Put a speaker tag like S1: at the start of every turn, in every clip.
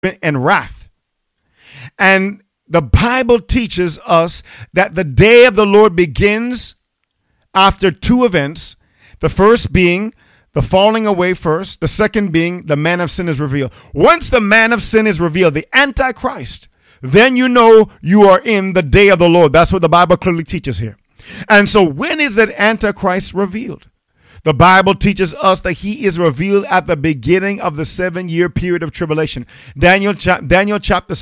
S1: and wrath. And the Bible teaches us that the day of the Lord begins after two events. The first being the falling away first. The second being the man of sin is revealed. Once the man of sin is revealed, the Antichrist, then you know you are in the day of the Lord. That's what the Bible clearly teaches here. And so when is that Antichrist revealed? The Bible teaches us that he is revealed at the beginning of the 7-year period of tribulation. Daniel chapter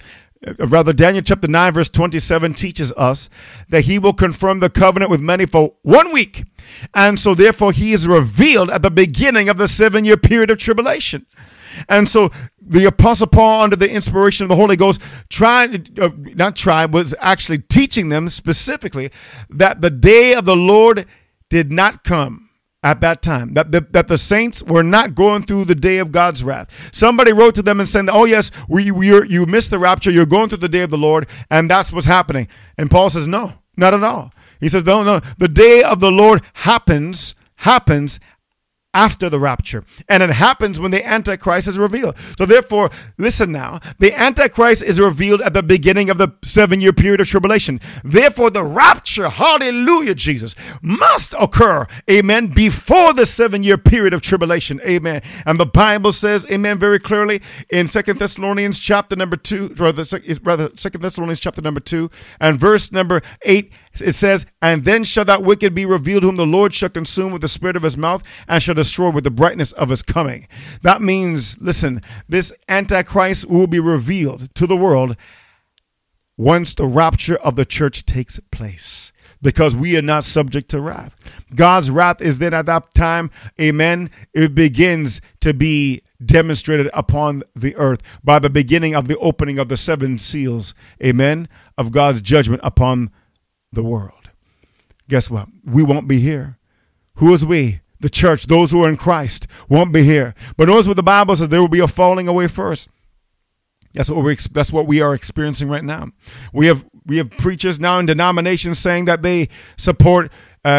S1: 9 verse 27 teaches us that he will confirm the covenant with many for 1 week. And so therefore he is revealed at the beginning of the 7-year period of tribulation. And so the Apostle Paul, under the inspiration of the Holy Ghost, was actually teaching them specifically that the day of the Lord did not come at that time, that the saints were not going through the day of God's wrath. Somebody wrote to them and said, oh yes, you missed the rapture, you're going through the day of the Lord, and that's what's happening. And Paul says, no, not at all. He says, no, the day of the Lord happens after the rapture. And it happens when the Antichrist is revealed. So therefore, listen now, the Antichrist is revealed at the beginning of the 7-year period of tribulation. Therefore, the rapture, hallelujah, Jesus, must occur, amen, before the 7-year period of tribulation, amen. And the Bible says, amen, very clearly in 2 Thessalonians chapter number 2, 2 Thessalonians chapter number 2 and verse number 8, it says, and then shall that wicked be revealed whom the Lord shall consume with the spirit of his mouth and shall destroy with the brightness of his coming. That means, listen, this Antichrist will be revealed to the world once the rapture of the church takes place, because we are not subject to wrath. God's wrath is then at that time, amen, it begins to be demonstrated upon the earth by the beginning of the opening of the 7 seals, amen, of God's judgment upon the world. Guess what? We won't be here. Who is we? The church, those who are in Christ, won't be here. But notice what the Bible says, there will be a falling away first. That's what we are experiencing right now. We have preachers now in denominations saying that they support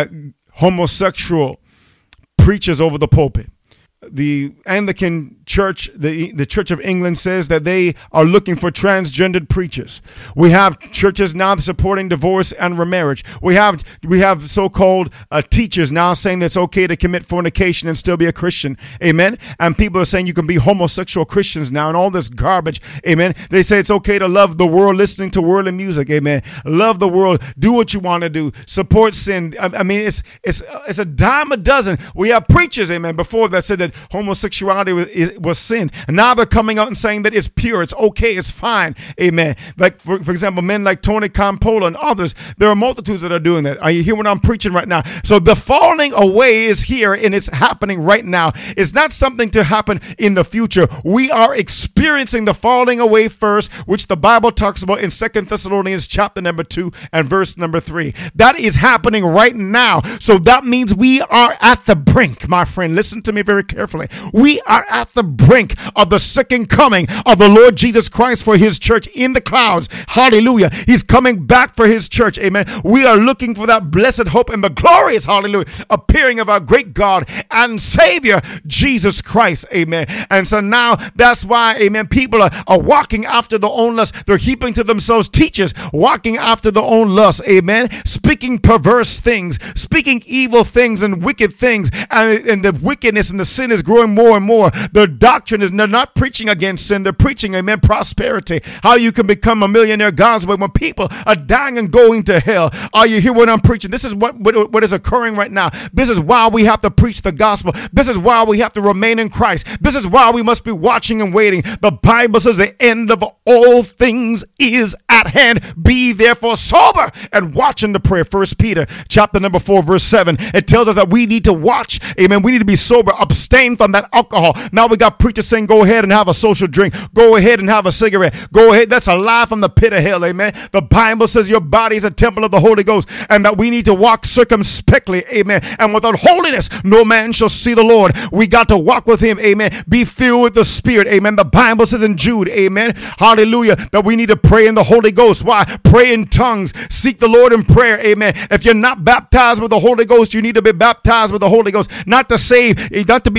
S1: homosexual preachers over the pulpit. The Anglican Church, the Church of England, says that they are looking for transgendered preachers. We have churches now supporting divorce and remarriage. We have so-called teachers now saying that it's okay to commit fornication and still be a Christian. Amen. And people are saying you can be homosexual Christians now and all this garbage. Amen. They say it's okay to love the world, listening to worldly music. Amen. Love the world. Do what you want to do. Support sin. I mean, it's a dime a dozen. We have preachers, amen, before that said that homosexuality was sin. And now they're coming out and saying that it's pure, it's okay, it's fine. Amen. Like, for example, men like Tony Campolo and others, there are multitudes that are doing that. Are you hearing what I'm preaching right now? So the falling away is here and it's happening right now. It's not something to happen in the future. We are experiencing the falling away first, which the Bible talks about in 2 Thessalonians chapter number 2 and verse number 3. That is happening right now. So that means we are at the brink, my friend. Listen to me very carefully. We are at the brink of the second coming of the Lord Jesus Christ for his church in the clouds. Hallelujah. He's coming back for his church. Amen. We are looking for that blessed hope and the glorious, hallelujah, appearing of our great God and Savior, Jesus Christ. Amen. And so now that's why, amen, people are walking after their own lust. They're heaping to themselves teachers, walking after their own lust. Amen. Speaking perverse things, speaking evil things and wicked things. And the wickedness and the sin is growing more and more. Their doctrine is, they're not preaching against sin. They're preaching, amen, prosperity. How you can become a millionaire God's way when people are dying and going to hell. Are you hear what I'm preaching? This is what is occurring right now. This is why we have to preach the gospel. This is why we have to remain in Christ. This is why we must be watching and waiting. The Bible says the end of all things is at hand. Be therefore sober and watch in the prayer. 1 Peter chapter number 4 verse 7. It tells us that we need to watch. Amen. We need to be sober, abstain from that alcohol. Now we got preachers saying go ahead and have a social drink. Go ahead and have a cigarette. Go ahead. That's a lie from the pit of hell. Amen. The Bible says your body is a temple of the Holy Ghost and that we need to walk circumspectly. Amen. And without holiness, no man shall see the Lord. We got to walk with him. Amen. Be filled with the Spirit. Amen. The Bible says in Jude, amen, hallelujah, that we need to pray in the Holy Ghost. Why? Pray in tongues. Seek the Lord in prayer. Amen. If you're not baptized with the Holy Ghost, you need to be baptized with the Holy Ghost. Not to be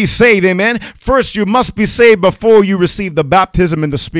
S1: saved. Amen. First, you must be saved before you receive the baptism in the Spirit.